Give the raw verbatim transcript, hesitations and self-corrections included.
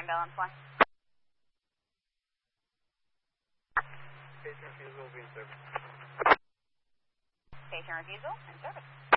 bell on fly. Station refusal will be in service. Station refusal in service.